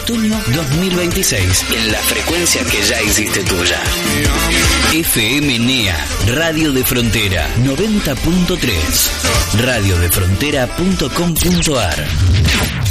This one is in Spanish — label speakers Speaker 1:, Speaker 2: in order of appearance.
Speaker 1: otoño 2026 en la frecuencia que ya hiciste tuya. FM NEA, Radio de Frontera 90.3, radiodefrontera.com.ar.